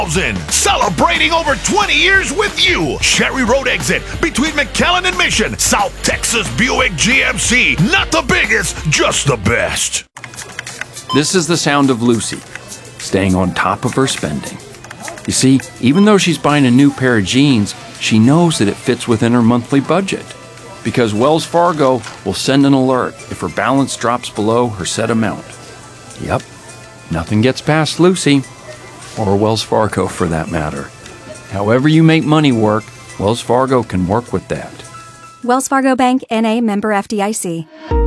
Celebrating over 20 years with you. Cherry Road exit between McAllen and Mission. South Texas Buick GMC. Not the biggest, just the best. This is the sound of Lucy, staying on top of her spending. You see, even though she's buying a new pair of jeans, she knows that it fits within her monthly budget. Because Wells Fargo will send an alert if her balance drops below her set amount. Yep, nothing gets past Lucy. Or Wells Fargo, for that matter. However you make money work, Wells Fargo can work with that. Wells Fargo Bank, N.A., member FDIC.